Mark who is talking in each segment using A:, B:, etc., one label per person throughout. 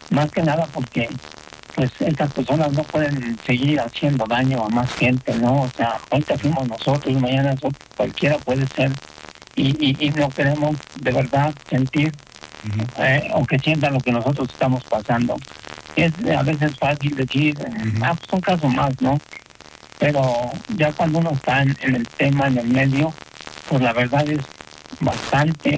A: más que nada porque pues estas personas no pueden seguir haciendo daño a más gente, ¿no? O sea, ahorita fuimos nosotros, mañana cualquiera puede ser, y no queremos de verdad sentir o que sientan lo que nosotros estamos pasando. Es a veces fácil decir, pues un caso más, ¿no? Pero ya cuando uno está en el tema, en el medio, pues la verdad es bastante,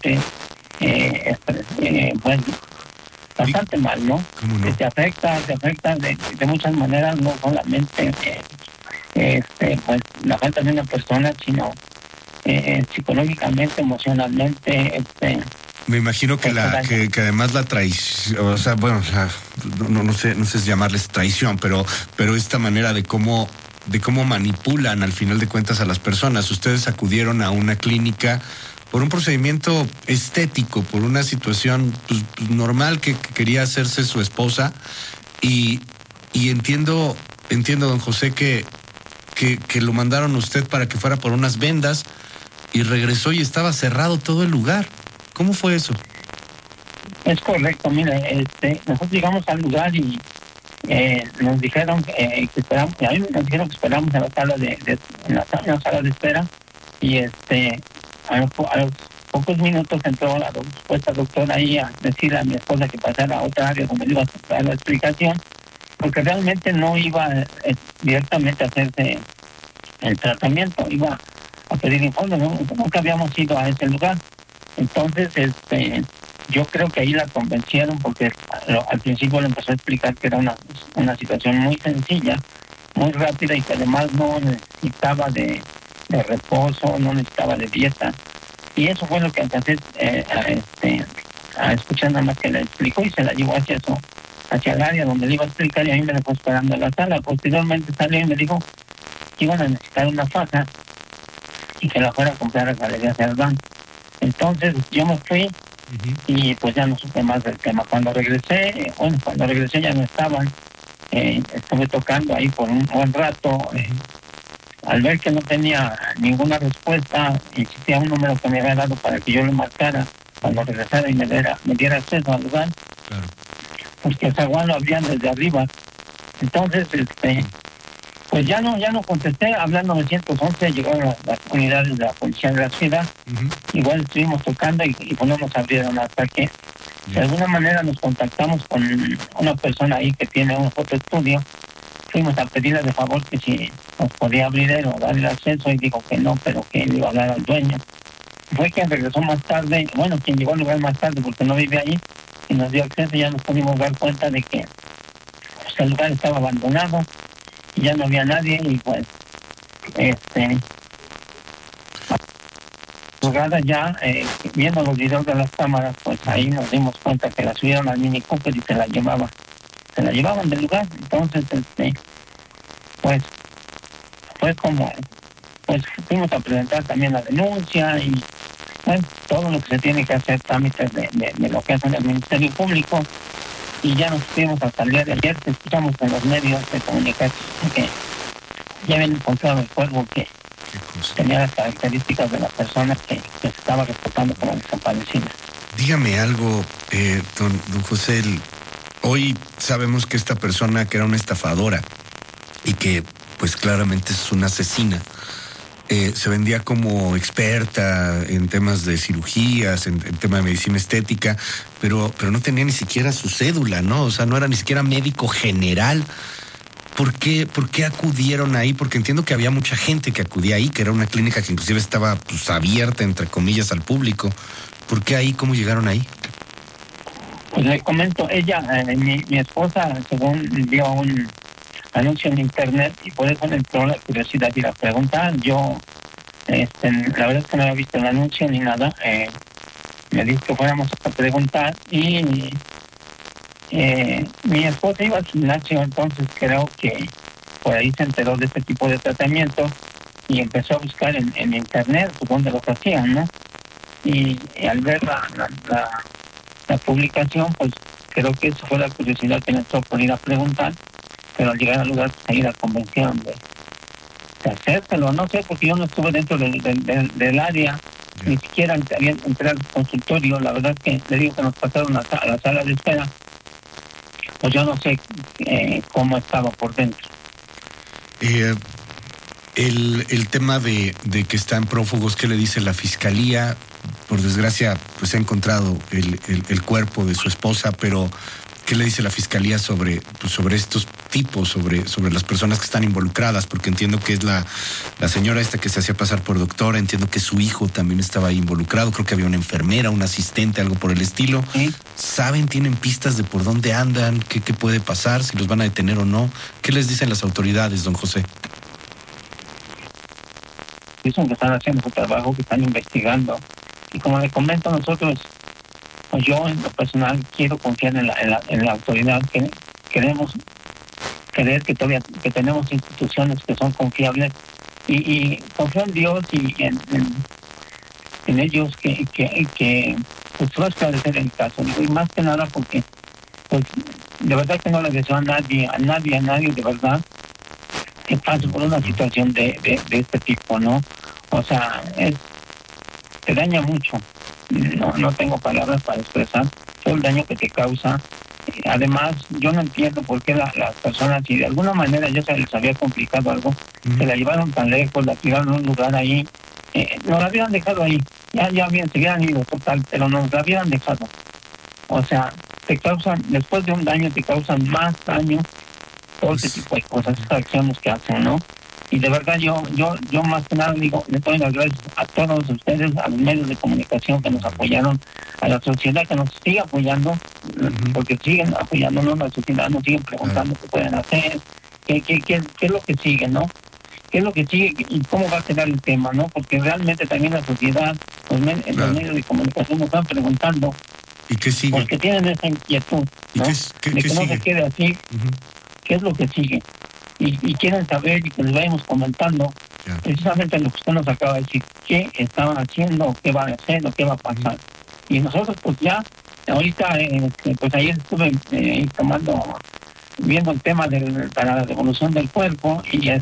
A: bueno, bastante mal, ¿no?
B: ¿Cómo no?
A: Que te afecta de muchas maneras, no solamente pues la falta de una persona, sino psicológicamente, emocionalmente,
B: Me imagino que que además la traición, o sea, bueno, o sea, no sé si llamarles traición, pero esta manera de cómo manipulan al final de cuentas a las personas. Ustedes acudieron a una clínica por un procedimiento estético, por una situación pues, normal que quería hacerse su esposa, y entiendo, don José, que lo mandaron a usted para que fuera por unas vendas y regresó y estaba cerrado todo el lugar. ¿Cómo fue eso?
A: Es correcto, mira, nosotros llegamos al lugar y nos dijeron que esperamos, a mí nos dijeron que esperamos en la sala en la sala de espera, y a los pocos minutos entró la supuesta doctora ahí a decirle a mi esposa que pasara a otra área donde le iba a dar la explicación, porque realmente no iba directamente a hacerse el tratamiento, iba a pedir informes, ¿no? Nunca habíamos ido a ese lugar. Entonces, yo creo que ahí la convencieron porque al principio le empezó a explicar que era una situación muy sencilla, muy rápida, y que además no necesitaba de reposo, no necesitaba de dieta. Y eso fue lo que entonces a escuchar nada más que le explicó, y se la llevó hacia el área donde le iba a explicar, y a mí me dejó esperando en la sala. Posteriormente salió y me dijo que iban a necesitar una faja y que la fuera a comprar a Galerías Cerdán. Entonces yo me fui y pues ya no supe más del tema. Cuando regresé ya no estaban. Estuve tocando ahí por un buen rato. Al ver que no tenía ninguna respuesta, existía un número que me había dado para que yo lo marcara cuando regresara y me diera acceso al lugar.
B: Claro.
A: Porque el zaguán lo abrían desde arriba. Entonces, pues ya no contesté, hablé al 911, llegaron las unidades de la policía de la ciudad. Igual estuvimos tocando y pues no nos abrieron, hasta que de alguna manera nos contactamos con una persona ahí que tiene un fotoestudio. Fuimos a pedirle de favor que si nos podía abrir él o darle acceso, y dijo que no, pero que él iba a hablar al dueño. Fue quien regresó más tarde, quien llegó al lugar más tarde porque no vive ahí, y nos dio acceso, y ya nos pudimos dar cuenta de que pues, el lugar estaba abandonado, y ya no había nadie, y pues jugada ya, viendo los videos de las cámaras, pues ahí nos dimos cuenta que la subieron al Mini Cooper y se la llevaban del lugar. Entonces, pues fue como, pues fuimos a presentar también la denuncia, y bueno, todo lo que se tiene que hacer, trámites de lo que hace el Ministerio Público, y ya nos fuimos hasta el día de ayer, que escuchamos en los medios de comunicación que ya habían encontrado el cuerpo que tenía las características de la persona que se estaba reportando como desaparecida.
B: Dígame algo, don José. Hoy sabemos que esta persona, que era una estafadora y que pues claramente es una asesina, se vendía como experta en temas de cirugías, en tema de medicina estética, pero no tenía ni siquiera su cédula, ¿no? O sea, no era ni siquiera médico general. ¿Por qué acudieron ahí? Porque entiendo que había mucha gente que acudía ahí, que era una clínica que inclusive estaba pues abierta, entre comillas, al público. ¿Por qué ahí? ¿Cómo llegaron ahí?
A: Pues le comento, ella, mi esposa, según vio un anuncio en internet, y por eso le entró la curiosidad y la pregunta. Yo, la verdad es que no había visto el anuncio ni nada. Me dijo que fuéramos a preguntar, y mi esposa iba al gimnasio, entonces creo que por ahí se enteró de este tipo de tratamiento y empezó a buscar en internet dónde los hacían, ¿no? Y al ver la publicación, pues creo que eso fue la curiosidad que le entró por ir a preguntar, pero al llegar al lugar, pues ahí la convencieron de hacérselo. No sé, porque yo no estuve dentro del área, ni siquiera había entrado al consultorio. La verdad es que le digo que nos pasaron a la sala de espera, pues yo no sé cómo estaba por dentro.
B: El tema de que están prófugos, ¿qué le dice la fiscalía? Por desgracia, pues se ha encontrado el cuerpo de su esposa, pero ¿qué le dice la fiscalía sobre estos tipos, sobre las personas que están involucradas? Porque entiendo que es la señora esta que se hacía pasar por doctora, entiendo que su hijo también estaba ahí involucrado, creo que había una enfermera, un asistente, algo por el estilo.
A: ¿Sí?
B: ¿Saben, tienen pistas de por dónde andan, qué puede pasar, si los van a detener o no? ¿Qué les dicen las autoridades, don José?
A: Dicen que están haciendo su trabajo, que están investigando. Y como le comento, nosotros, pues yo en lo personal quiero confiar en la autoridad, que queremos creer que todavía que tenemos instituciones que son confiables y confío en Dios y en ellos que pues va a esclarecer el caso. Y más que nada porque pues de verdad que no le deseo a nadie de verdad que pase por una situación de este tipo, ¿no? O sea, te daña mucho. No tengo palabras para expresar todo el daño que te causa. Además, yo no entiendo por qué las personas, si de alguna manera ya se les había complicado algo, se la llevaron tan lejos, la tiraron a un lugar ahí, nos la habían dejado ahí, ya bien, se hubieran ido total, pero nos la habían dejado. O sea, te causan, después de un daño, te causan más daño todo ese tipo de cosas, esas acciones que hacen, ¿no? Y de verdad yo más que nada digo, le doy las gracias a todos ustedes, a los medios de comunicación que nos apoyaron, a la sociedad que nos sigue apoyando, porque siguen apoyándonos, la sociedad nos siguen preguntando qué pueden hacer, qué es lo que sigue, ¿no? ¿Qué es lo que sigue y cómo va a quedar el tema, no? Porque realmente también la sociedad, los medios de comunicación nos están preguntando.
B: ¿Y qué sigue?
A: Porque tienen esa inquietud, ¿no?
B: ¿Y
A: de que
B: qué
A: no
B: sigue?
A: se quede así. ¿Qué es lo que sigue? Y quieren saber y que les vayamos comentando precisamente lo que usted nos acaba de decir, qué estaban haciendo, qué van a hacer o qué va a pasar. Y nosotros pues ya, ahorita, pues ayer estuve viendo el tema para la devolución del cuerpo y no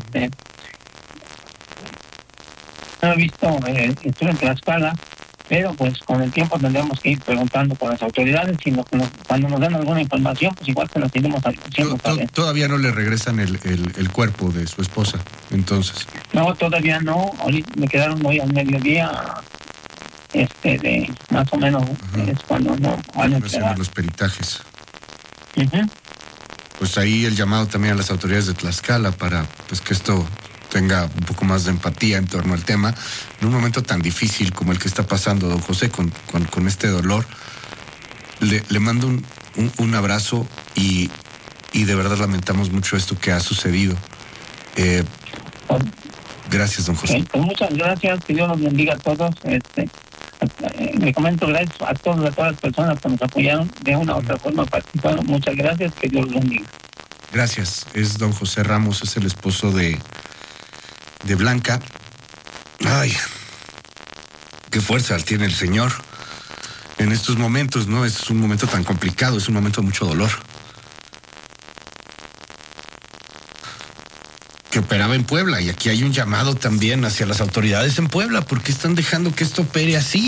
A: he visto, estuve en Tlaxcala, pero pues con el tiempo tendremos que ir preguntando por las autoridades y cuando nos den alguna información, pues igual se las iremos haciendo saber.
B: Todavía no le regresan el cuerpo de su esposa, entonces.
A: No, todavía no. Ahorita me quedaron hoy al mediodía, de más o menos es cuando no van a entregar
B: los peritajes.
A: Uh-huh.
B: Pues ahí el llamado también a las autoridades de Tlaxcala para pues que esto tenga un poco más de empatía en torno al tema, en un momento tan difícil como el que está pasando don José con este dolor. Le mando un abrazo y de verdad lamentamos mucho esto que ha sucedido. Gracias, don José.
A: Pues muchas gracias, que Dios los bendiga a todos. Le comento gracias a todas las personas que nos apoyaron de una u otra forma participaron. Muchas gracias, que Dios los bendiga.
B: Gracias. Es don José Ramos, es el esposo de Blanca. Ay, qué fuerza tiene el Señor en estos momentos, ¿no? Es un momento tan complicado, es un momento de mucho dolor. Que operaba en Puebla, y aquí hay un llamado también hacia las autoridades en Puebla, porque están dejando que esto opere así.